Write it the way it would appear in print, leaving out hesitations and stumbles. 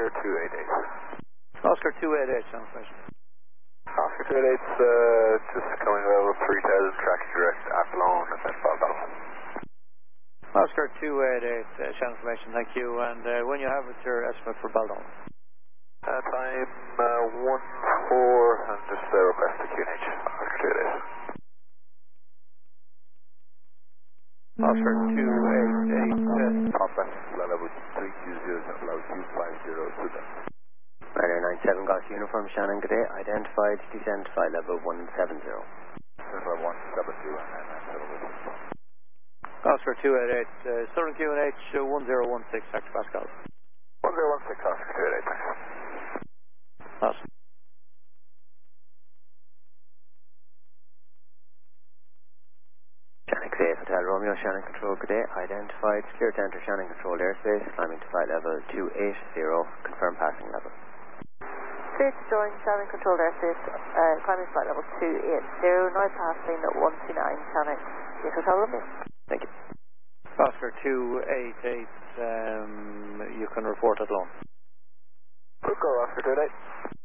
Oscar 288. Oscar 288, sounds right. Oscar 288's just coming level 3000, tracking direct at Balone and then Baldon. Oscar 288, channel information, thank you. And when you have it, your estimate for Baldon? Time 1-4 and just request the QNH. Oscar 288. Oscar 288. Northwest level 320 and below 250 to them. Ryder 97 Golf Uniform, Shannon, good day. Identified, descend to flight level 170. Level 172 and then Oscar 288, Southern QNH 1016, Dr. Pascal. 1016, Oscar 288, thanks. Awesome. Shannon Craig, Hotel Romeo, Shannon Control, good day. Identified, clear to enter Shannon Controlled airspace, climbing to flight level 280, confirm passing level. Clear to join Shannon Controlled airspace, climbing flight level 280, now passing at 129, Shannon. Yes, Hotel Romeo. Thank you. Oscar 288, you can report at Lone. Good go, Oscar 288.